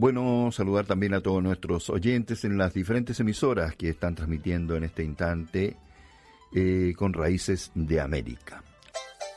Bueno, saludar también a todos nuestros oyentes en las diferentes emisoras que están transmitiendo en este instante con Raíces de América.